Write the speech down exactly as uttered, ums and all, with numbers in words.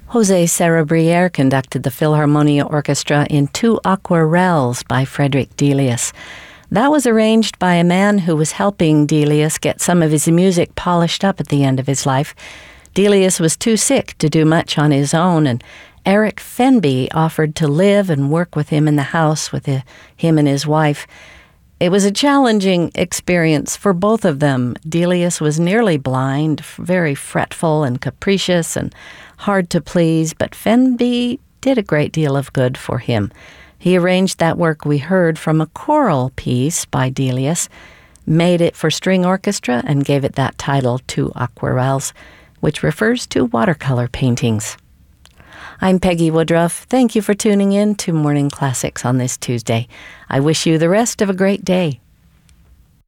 Jose Cerebriere conducted the Philharmonia Orchestra in Two Aquarelles by Frederick Delius. That was arranged by a man who was helping Delius get some of his music polished up at the end of his life. Delius was too sick to do much on his own, and Eric Fenby offered to live and work with him in the house with the, him and his wife. It was a challenging experience for both of them. Delius was nearly blind, very fretful and capricious and hard to please, but Fenby did a great deal of good for him. He arranged that work we heard from a choral piece by Delius, made it for string orchestra, and gave it that title, Two Aquarelles, which refers to watercolor paintings. I'm Peggy Woodruff. Thank you for tuning in to Morning Classics on this Tuesday. I wish you the rest of a great day.